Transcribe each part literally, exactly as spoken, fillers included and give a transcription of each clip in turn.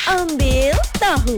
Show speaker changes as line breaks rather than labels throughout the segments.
Ambil tahu.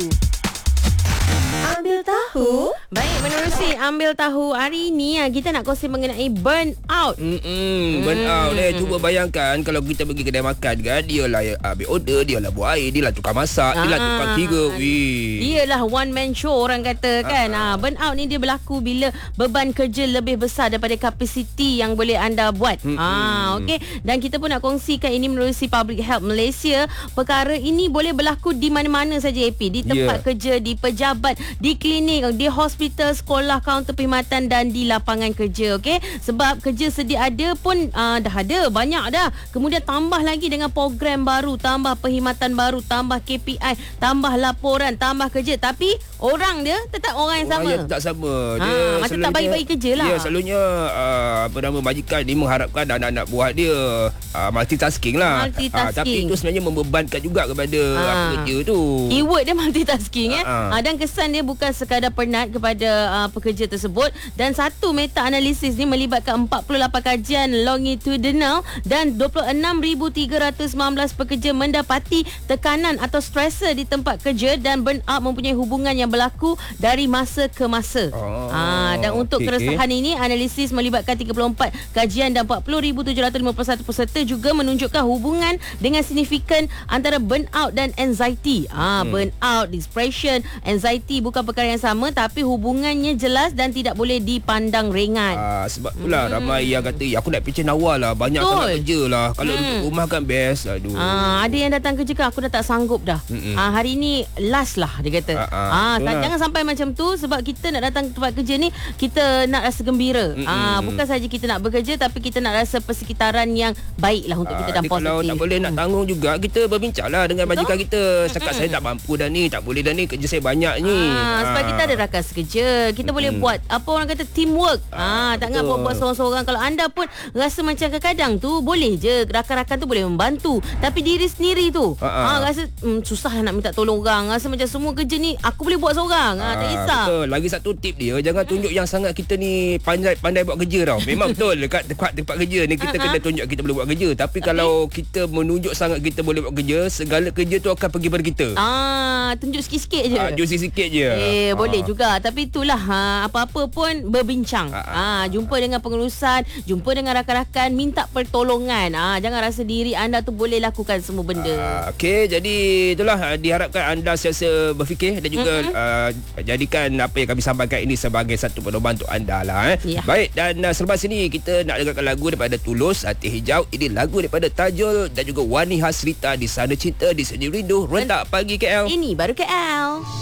Ambil tahu.
Baik, menerusi Ambil Tahu hari ini, kita nak kongsi mengenai burnout.
Hmm, burnout eh. Cuba bayangkan kalau kita pergi kedai makan kan, dia lah ambil order, dia lah buat air, dia lah tukar masak, dia lah tukar kira. Wih.
Dia lah one man show orang kata kan. Ha, burnout ni dia berlaku bila beban kerja lebih besar daripada kapasiti yang boleh anda buat.
Hmm,
Ah, okey. Dan kita pun nak kongsikan ini menerusi Public Health Malaysia. Perkara ini boleh berlaku di mana-mana saja A P, di tempat yeah. kerja, di pejabat, di klinik, di hospital, sekolah, kaunter perkhidmatan dan di lapangan kerja. Okey, sebab kerja sedia ada pun uh, dah ada banyak dah. Kemudian tambah lagi dengan program baru, tambah perkhidmatan baru, tambah K P I, tambah laporan, tambah kerja, tapi orang dia tetap orang yang sama.
Orang yang tak sama. Dia
ha, macam tak bagi-bagi kerja lah.
Ya, selalunya uh, apa nama majikan ni mengharapkan anak-anak buah dia uh, multitasking lah.
Multitasking.
Uh, tapi itu sebenarnya membebankan juga kepada
ha.
pekerja tu.
Keyword dia multitasking eh.
Ha.
Ha, dan kesan dia bukan sekadar penat kepada uh, pekerja tersebut. Dan satu meta-analisis ni melibatkan empat puluh lapan kajian longitudinal dan dua puluh enam ribu tiga ratus sembilan belas pekerja mendapati tekanan atau stressor di tempat kerja, dan burnout mempunyai hubungan yang berlaku dari masa ke masa.
Oh,
ha, dan untuk
okay,
keresahan
okay.
ini, analisis melibatkan tiga puluh empat kajian dan empat puluh ribu tujuh ratus lima puluh satu peserta juga menunjukkan hubungan dengan signifikan antara burnout dan anxiety. Ha, hmm. Burnout, depression, anxiety bukan perkara yang sama, tapi hubungannya jelas dan tidak boleh dipandang ringan.
Ah, sebab itulah hmm. ramai yang kata, ya, aku nak pitch awal lah, banyak sangat kerja lah. Kalau hmm. duduk rumah kan best. Aduh.
Ah, ada yang datang kerja kan, aku dah tak sanggup dah. Hmm. Ah, hari ni last lah dia kata. Ah, ah, ah tak, jangan sampai macam tu, sebab kita nak datang ke tempat kerja ni, kita nak rasa gembira. Hmm. Ah, bukan saja kita nak bekerja, tapi kita nak rasa persekitaran yang baik lah untuk ah, kita dan positif.
Kalau tak boleh nak tanggung juga, kita berbincang lah dengan majikan kita. Cakap hmm. saya tak mampu dah ni, tak boleh dah ni, kerja saya banyak ni.
Ah, sebab kita ada rakan sekerja, kita hmm. boleh buat apa orang kata teamwork. Ah, tak nak buat-buat seorang-seorang. Kalau anda pun rasa macam kadang-kadang tu boleh je rakan-rakan tu boleh membantu, tapi diri sendiri tu ah, ah rasa hmm, susah nak minta tolong orang, rasa macam semua kerja ni aku boleh buat seorang. Ah, tak kisah.
Betul. Lagi satu tip dia, jangan tunjuk yang sangat kita ni pandai pandai buat kerja tau. Memang betul dekat tempat tempat kerja ni kita kena tunjuk kita boleh buat kerja, tapi kalau kita menunjuk sangat kita boleh buat kerja, segala kerja tu akan pergi pada kita.
Ah, tunjuk sikit-sikit je.
Ah, juicy sikit je.
Eh,
ah.
boleh juga, tapi itulah ha, apa-apa pun berbincang. Ah, ah, jumpa dengan pengurusan, jumpa dengan rakan-rakan, minta pertolongan. Ah, jangan rasa diri anda tu boleh lakukan semua benda.
Ah, okey, jadi itulah diharapkan anda sentiasa berfikir dan juga mm-hmm. uh, jadikan apa yang kami sampaikan ini sebagai satu pedoman untuk anda lah. Eh.
Ya.
Baik, dan uh, selepas ini kita nak dengarkan lagu daripada Tulus, Hati Hijau. Ini lagu daripada Tajul dan juga Wani Hasrita, Di Sana Cinta, Di Sini Rindu, Rentak Pagi K L.
Ini baru K L.